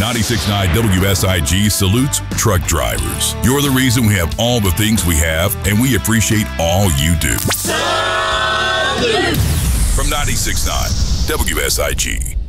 96.9 WSIG salutes truck drivers. You're the reason we have all the things we have, and we appreciate all you do. Salute! From 96.9 WSIG.